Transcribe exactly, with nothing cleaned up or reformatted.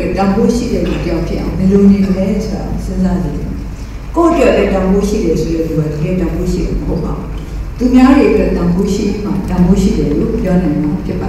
အတွက်တန်ဖိုးရှိတဲ့လူတစ်ယောက်ဖြစ်အောင်ဘယ်လိုနေလဲဆိုတာစဉ်းစားကြည့်ကိုယ့်အတွက်လည်းတန်ဖိုးရှိတယ်ဆိုတဲ့လူကတကယ်တန်ဖိုးရှိတယ်မဟုတ်ပါဘူးသူများတွေအတွက်တန်ဖိုးရှိမှတန်ဖိုးရှိတယ်လို့ပြောနိုင်မှာဖြစ်ပါ